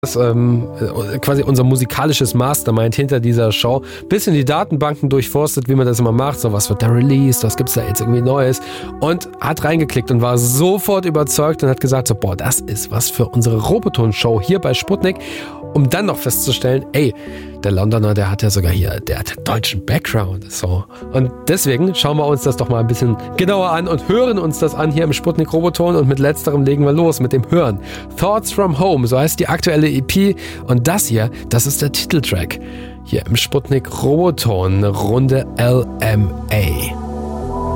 ist quasi unser musikalisches Mastermind hinter dieser Show. Bisschen die Datenbanken durchforstet, wie man das immer macht. So, was wird da released? Was gibt's da jetzt irgendwie Neues? Und hat reingeklickt und war sofort überzeugt und hat gesagt so, boah, das ist was für unsere Roboton-Show hier bei Sputnik. Um dann noch festzustellen, ey, der Londoner, der hat ja sogar hier, der hat einen deutschen Background. So. Und deswegen schauen wir uns das doch mal ein bisschen genauer an und hören uns das an hier im Sputnik Roboton. Und mit letzterem legen wir los, mit dem Hören. Thoughts from Home, so heißt die aktuelle EP. Und das hier, das ist der Titeltrack. Hier im Sputnik Roboton, Runde LMA.